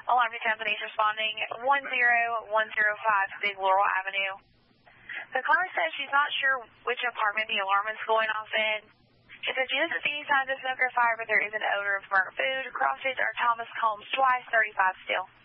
Alarm company is responding 10105 Big Laurel Avenue. The caller says she's not sure which apartment the alarm is going off in. She says she doesn't see any signs of smoke or fire, but there is an odor of burnt food. Crossage or Thomas Combs twice, 35 still.